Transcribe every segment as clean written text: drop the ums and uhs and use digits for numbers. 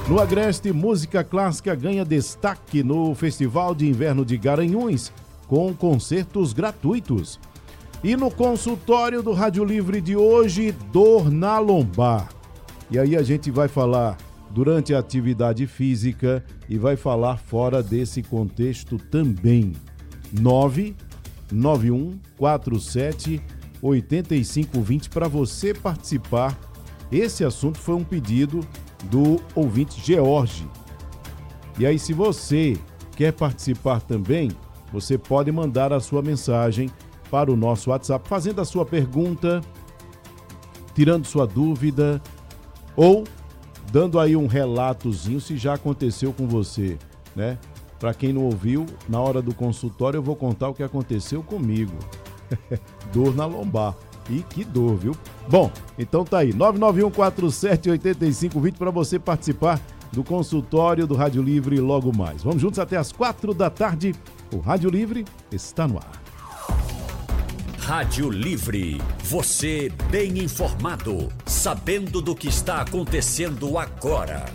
No Agreste, música clássica ganha destaque no Festival de Inverno de Garanhuns, com concertos gratuitos. E no consultório do Rádio Livre de hoje, dor na lombar. E aí a gente vai falar durante a atividade física e vai falar fora desse contexto também. 991478520 para você participar. Esse assunto foi um pedido do ouvinte George. E aí, se você quer participar também, você pode mandar a sua mensagem para o nosso WhatsApp, fazendo a sua pergunta, tirando sua dúvida ou dando aí um relatozinho se já aconteceu com você, né? Para quem não ouviu, na hora do consultório eu vou contar o que aconteceu comigo. Dor na lombar. E que dor, viu? Bom, então tá aí, 991478520 para você participar do consultório do Rádio Livre logo mais. Vamos juntos até as 4 da tarde. O Rádio Livre está no ar. Rádio Livre, você bem informado, sabendo do que está acontecendo agora.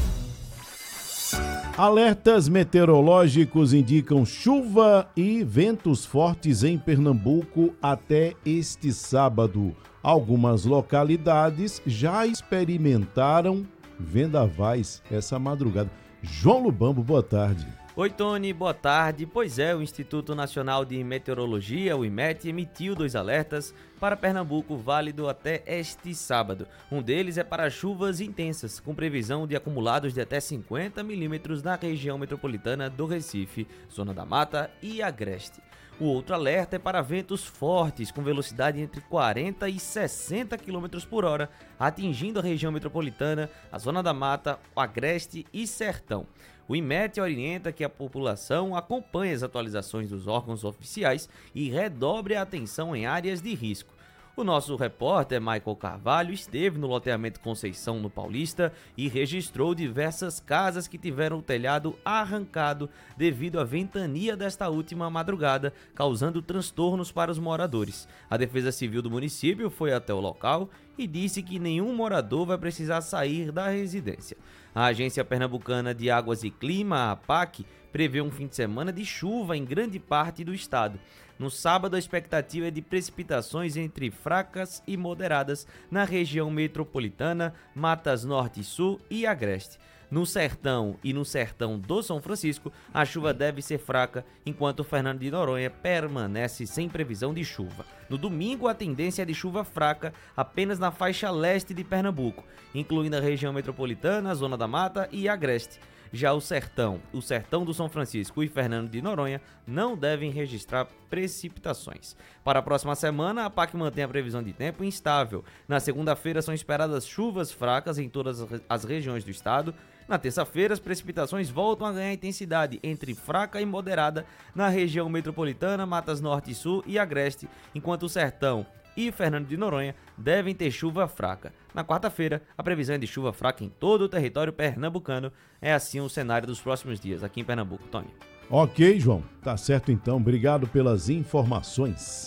Alertas meteorológicos indicam chuva e ventos fortes em Pernambuco até este sábado. Algumas localidades já experimentaram vendavais essa madrugada. João Lubambo, boa tarde. Oi, Tony, boa tarde. Pois é, o Instituto Nacional de Meteorologia, o IMET, emitiu 2 alertas para Pernambuco, válido até este sábado. Um deles é para chuvas intensas, com previsão de acumulados de até 50 milímetros na região metropolitana do Recife, Zona da Mata e Agreste. O outro alerta é para ventos fortes, com velocidade entre 40 e 60 km por hora, atingindo a região metropolitana, a Zona da Mata, o Agreste e Sertão. O IMET orienta que a população acompanhe as atualizações dos órgãos oficiais e redobre a atenção em áreas de risco. O nosso repórter Michael Carvalho esteve no loteamento Conceição, no Paulista, e registrou diversas casas que tiveram o telhado arrancado devido à ventania desta última madrugada, causando transtornos para os moradores. A Defesa Civil do município foi até o local e disse que nenhum morador vai precisar sair da residência. A Agência Pernambucana de Águas e Clima, a APAC, prevê um fim de semana de chuva em grande parte do estado. No sábado, a expectativa é de precipitações entre fracas e moderadas na região metropolitana, Matas Norte e Sul e Agreste. No Sertão e no Sertão do São Francisco, a chuva deve ser fraca, enquanto Fernando de Noronha permanece sem previsão de chuva. No domingo, a tendência é de chuva fraca apenas na faixa leste de Pernambuco, incluindo a região metropolitana, a Zona da Mata e Agreste. Já o Sertão do São Francisco e Fernando de Noronha não devem registrar precipitações. Para a próxima semana, a APAC mantém a previsão de tempo instável. Na segunda-feira são esperadas chuvas fracas em todas as regiões do estado. Na terça-feira, as precipitações voltam a ganhar intensidade entre fraca e moderada na região metropolitana, Matas Norte e Sul e Agreste, enquanto o Sertão e Fernando de Noronha devem ter chuva fraca. Na quarta-feira, a previsão é de chuva fraca em todo o território pernambucano. É assim o cenário dos próximos dias aqui em Pernambuco, Tony. Ok, João. Tá certo então. Obrigado pelas informações.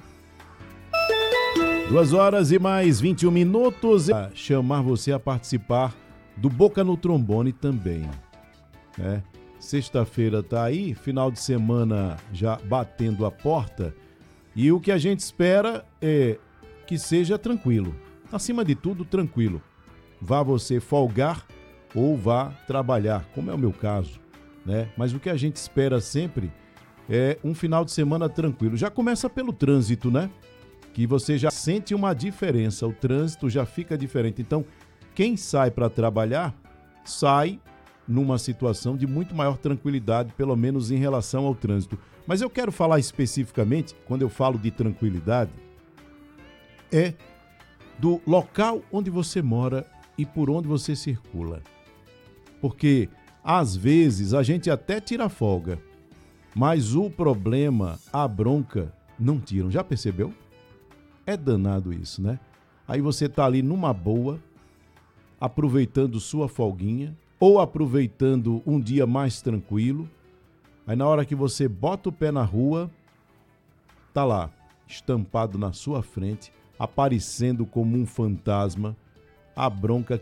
2h mais 21. Chamar você a participar do Boca no Trombone também, né? Sexta-feira tá aí, final de semana já batendo a porta. E o que a gente espera é que seja tranquilo. Acima de tudo, tranquilo. Vá você folgar ou vá trabalhar, como é o meu caso, né? Mas o que a gente espera sempre é um final de semana tranquilo. Já começa pelo trânsito, né? Que você já sente uma diferença. O trânsito já fica diferente. Então, quem sai para trabalhar, sai numa situação de muito maior tranquilidade, pelo menos em relação ao trânsito. Mas eu quero falar especificamente, quando eu falo de tranquilidade, é do local onde você mora e por onde você circula. Porque, às vezes, a gente até tira folga, mas o problema, a bronca, não tiram. Já percebeu? É danado isso, né? Aí você tá ali numa boa, aproveitando sua folguinha, ou aproveitando um dia mais tranquilo. Aí na hora que você bota o pé na rua, tá lá, estampado na sua frente, aparecendo como um fantasma, a bronca